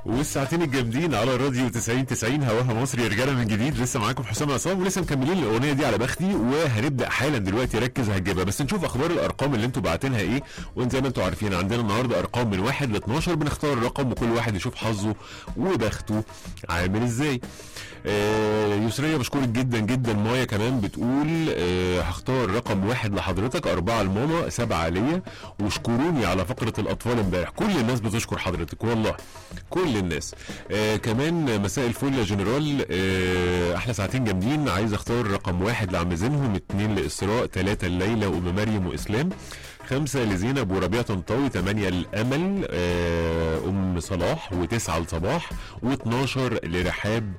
والساعتين الجامدين على راديو 90 هواها مصر يا رجاله من جديد. لسه معاكم حسام عصام ولسه مكملين الاغنيه دي على بختي، وهنبدا حالا دلوقتي. ركز هتجيبها، بس نشوف اخبار الارقام اللي انتوا باعتينها ايه. وانت زي ما انتوا عارفين عندنا النهارده ارقام من 1 ل 12، بنختار رقم وكل واحد يشوف حظه وبخته عامل ازاي. يسرية بشكرك جدا جدا. مايا كمان بتقول هختار رقم 1 لحضرتك، 4 لماما، 7 ليا. واشكروني على فقرة الأطفال امبارح، كل الناس بتشكر حضرتك والله، كل الناس. كمان مساء الفل يا جنرال، أحلى ساعتين جامدين. عايز اختار رقم 1 لعم زينهم، 2 لإسراء، 3 لليلى وأم مريم وإسلام، 5 لزينب وربيع طنطاوي، 8 لأمل أم صلاح، و9 لصباح، و12 لرحاب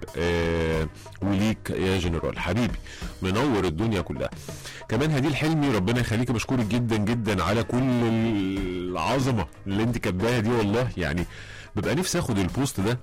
وليك يا جنرال حبيبي منور الدنيا كلها. كمان هدي الحلمي ربنا يخليك، بشكرك جدا جدا على كل العظمه اللي انت كاتباها دي. والله يعني ببقى نفسي اخد البوست ده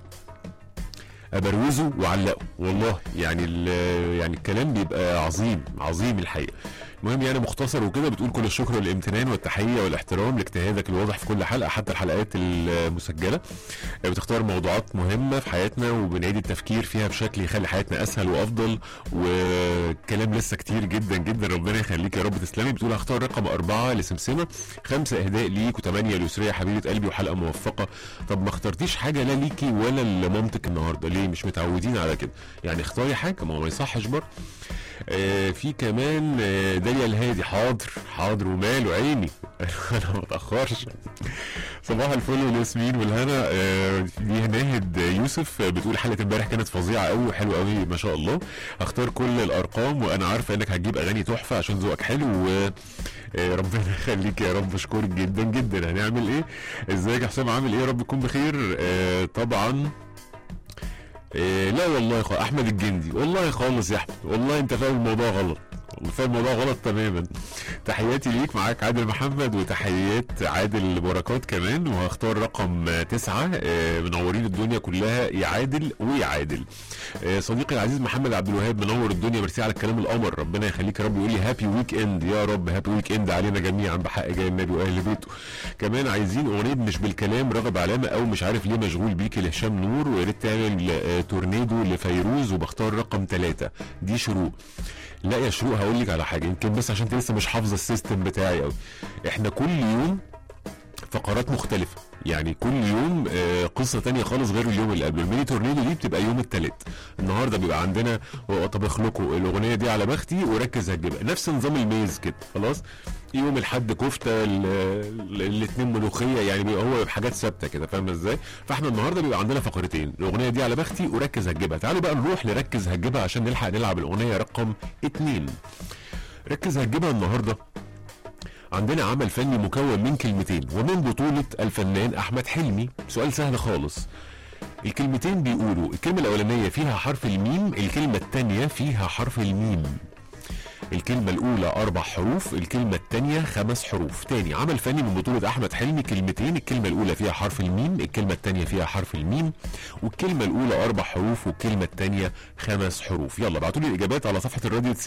ابروزه واعلقه والله. يعني الكلام بيبقى عظيم عظيم الحقيقه. المهم يعني مختصر وكده، بتقول كل الشكر والامتنان والتحيه والاحترام لاجتهادك الواضح في كل حلقه حتى الحلقات المسجله. بتختار موضوعات مهمه في حياتنا وبنعيد التفكير فيها بشكل يخلي حياتنا اسهل وافضل، وكلام لسه كتير جدا جدا. ربنا يخليك يا رب تسلمي. بتقول هختار رقم 4 لسمسمه، 5 اهداء ليك، و8 ليسرية حبيبه قلبي وحلقه موفقه. طب ما اخترتيش حاجه لا ليكي ولا لمامتك النهارده ليه؟ مش متعودين على كده يعني، اختاري حاجه، ما يصحش برضه. في كمان داليا الهادي، حاضر وماله عيني انا ما اتاخرش. صباح الفل والياسمين والهنا. دي ناهد يوسف بتقول حلقه امبارح كانت فظيعه قوي وحلوه قوي ما شاء الله. هختار كل الارقام وانا عارفه انك هتجيب اغاني تحفه عشان ذوقك حلو، و ربنا يخليك يا رب. اشكرك جدا جدا. هنعمل ايه؟ ازيك يا حسام عامل ايه؟ يا رب تكون بخير. طبعا لا والله يا احمد الجندي، والله خالص يا احمد، والله انت فاهم الموضوع غلط، فاهم الموضوع غلط تماما. تحياتي ليك، معاك عادل محمد، وتحيات عادل بركات كمان. وهختار رقم 9. منورين الدنيا كلها يا عادل ويا عادل. صديقي العزيز محمد عبد الوهاب منور الدنيا، ميرسي على الكلام القمر، ربنا يخليك يا رب. يقول لي هابي ويك اند، يا رب هابي ويك اند علينا جميعا بحق جاي النبي واهل بيته. كمان عايزين اغنيه مش بالكلام رغب علامه او مش عارف ليه مشغول بيكي لهشام نور، ويا ريت تعمل تورنيدو لفيروز. وبختار رقم 3 دي شروق. لا يا شروق هقول لك على حاجه، يمكن بس عشان انت لسه مش حافظه السيستم بتاعي قوي. احنا كل يوم فقرات مختلفه، يعني كل يوم قصه تانية خالص غير اليوم اللي قبله. الميني تورنيدو دي بتبقى يوم الثلاث، النهارده بيبقى عندنا طبخ لكم الاغنيه دي على بختي وركز هتجيبها، نفس نظام الميز كده خلاص. يوم الحد كفته، الاثنين ملوخيه، يعني بيبقى هو حاجات ثابته كده، فاهمه ازاي؟ فاحنا النهارده بيبقى عندنا فقرتين، الاغنيه دي على بختي وركز هتجيبها. تعالوا بقى نروح لركز هتجيبها عشان نلحق نلعب الاغنيه رقم 2. ركز هتجيبها النهارده عندنا عمل فني مكون من كلمتين ومن بطولة الفنان أحمد حلمي. سؤال سهل خالص. الكلمتين بيقولوا الكلمة الأولانية فيها حرف الميم، الكلمة الثانية فيها حرف الميم. الكلمة الأولى 4 حروف، الكلمة الثانية 5 حروف. تاني، عمل فني من بطولة أحمد حلمي، كلمتين، الكلمة الأولى فيها حرف الميم، الكلمة الثانية فيها حرف الميم، والكلمة الأولى 4 حروف والكلمة الثانية 5 حروف. يلا ابعتوا لي الإجابات على صفحة الراديو